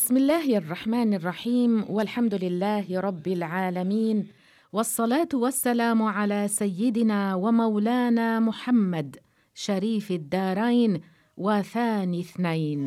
بسم الله الرحمن الرحيم، والحمد لله رب العالمين، والصلاة والسلام على سيدنا ومولانا محمد شريف الدارين وثاني اثنين.